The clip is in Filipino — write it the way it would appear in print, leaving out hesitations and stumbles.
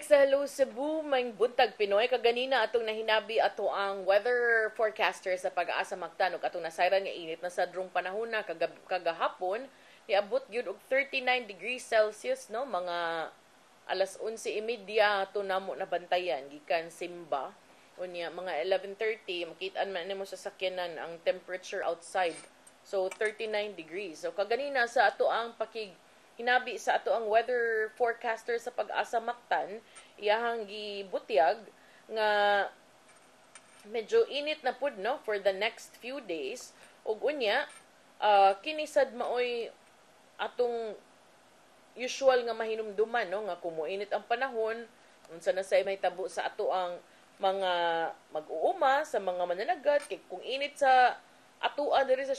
balik sa Hello Cebu, may buntag Pinoy. Kaganina atong nahinabi ato ang weather forecaster sa Pag-asa Mactan. Atong nasayran nga init na sa drong panahon na kagahapon. Niabot yun og 39 degrees Celsius, no? Mga alas 11:30 ato namo nabantayan gikan Simba. Unya mga 11:30 makita man nimo sa sakyanan ang temperature outside. So 39 degrees. So kaganina sa ato ang hinabi sa ato ang weather forecaster sa Pag-asa Mactan, iyahang gibutyag nga medyo init na pud, no, for the next few days. Ug unya kinisad maoy atong usual nga mahinumduman, no, nga kumuinit ang panahon, unsa na say may tabo sa ato ang mga mag-uuma sa mga mananagat kay kung init sa atoa diri sa